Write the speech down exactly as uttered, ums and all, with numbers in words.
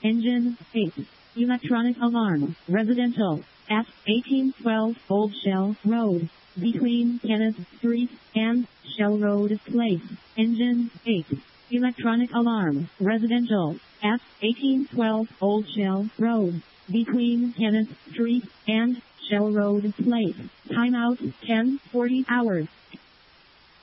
Engine eight. Electronic alarm. Residential. At eighteen twelve Old Shell Road. Between Kenneth Street and Shell Road Place. Engine eight. Electronic alarm. Residential. At eighteen twelve Old Shell Road. Between Kenneth Street and Shell Road Place. Timeout ten forty hours.